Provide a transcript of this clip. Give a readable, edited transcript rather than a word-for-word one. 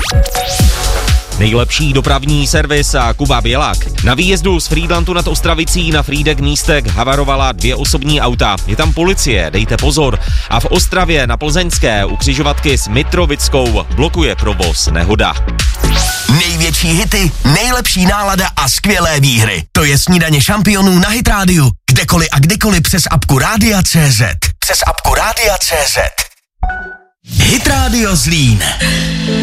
Nejlepší dopravní servis a Kuba Bělák. Na výjezdu z Frýdlantu nad Ostravicí na Frýdek Místek havarovala 2 osobní auta. Je tam policie, dejte pozor. A v Ostravě na Plzeňské u křižovatky s Mitrovickou blokuje provoz nehoda. Největší hity, nejlepší nálada a skvělé výhry. To je Snídaně šampionů na Hit Radio. Kdekoliv a kdykoliv přes apku Rádia.cz. Přes apku Rádia.cz. Hit Radio Zlín.